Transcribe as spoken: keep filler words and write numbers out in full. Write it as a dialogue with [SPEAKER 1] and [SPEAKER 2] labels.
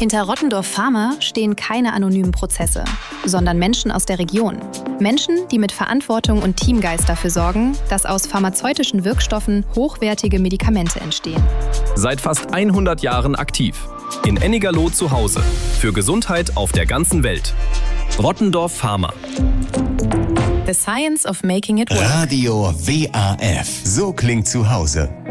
[SPEAKER 1] Hinter Rottendorf Pharma stehen keine anonymen Prozesse, sondern Menschen aus der Region. Menschen, die mit Verantwortung und Teamgeist dafür sorgen, dass aus pharmazeutischen Wirkstoffen hochwertige Medikamente entstehen.
[SPEAKER 2] Seit fast hundert Jahren aktiv. In Ennigerloh zu Hause. Für Gesundheit auf der ganzen Welt. Rottendorf Pharma.
[SPEAKER 1] The Science of Making It Work.
[SPEAKER 3] Radio W A F. So klingt zu Hause.